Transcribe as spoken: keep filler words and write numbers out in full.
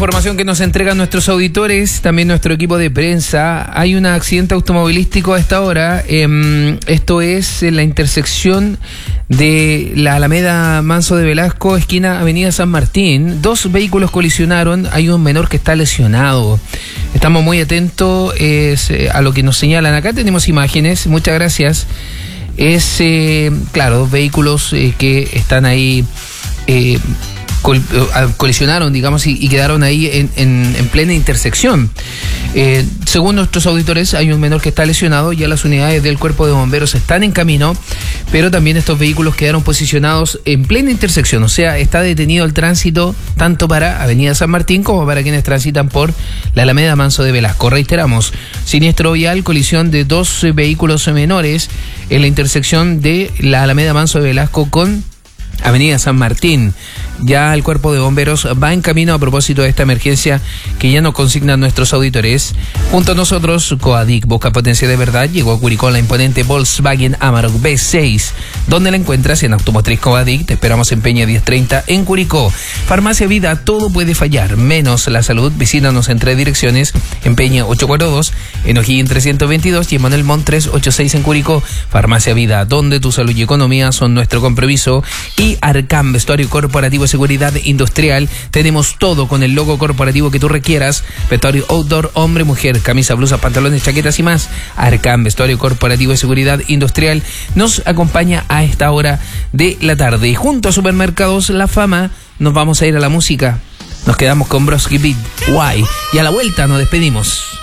Información que nos entregan nuestros auditores, también nuestro equipo de prensa. Hay un accidente automovilístico a esta hora. Eh, esto es en la intersección de la Alameda Manso de Velasco, esquina Avenida San Martín. Dos vehículos colisionaron. Hay un menor que está lesionado. Estamos muy atentos eh, a lo que nos señalan. Acá tenemos imágenes. Muchas gracias. Es, eh, claro, dos vehículos eh, que están ahí... Eh, Col colisionaron, digamos, y, y quedaron ahí en, en, en plena intersección. Eh, según nuestros auditores, hay un menor que está lesionado. Ya las unidades del Cuerpo de Bomberos están en camino, pero también estos vehículos quedaron posicionados en plena intersección. O sea, está detenido el tránsito tanto para Avenida San Martín como para quienes transitan por la Alameda Manso de Velasco. Reiteramos, siniestro vial, colisión de dos vehículos menores en la intersección de la Alameda Manso de Velasco con Avenida San Martín. Ya el Cuerpo de Bomberos va en camino a propósito de esta emergencia que ya nos consignan nuestros auditores. Junto a nosotros, Coadic busca potencia de verdad. Llegó a Curicó la imponente Volkswagen Amarok B seis. ¿Dónde la encuentras? En Automotriz Coadic. Te esperamos en Peña diez treinta en Curicó. Farmacia Vida, todo puede fallar, menos la salud. Visítanos en tres direcciones: en Peña ochocientos cuarenta y dos, en O'Higgins trescientos veintidós y en Manuel Montt trescientos ochenta y seis en Curicó. Farmacia Vida, donde tu salud y economía son nuestro compromiso. Y Arcam, vestuario corporativo, seguridad industrial. Tenemos todo con el logo corporativo que tú requieras. Vestuario outdoor, hombre, mujer, camisa, blusa, pantalones, chaquetas y más. Arcam, vestuario corporativo de seguridad industrial, nos acompaña a esta hora de la tarde. Y junto a Supermercados La Fama nos vamos a ir a la música. Nos quedamos con Broski Beat, Why. Y a la vuelta nos despedimos.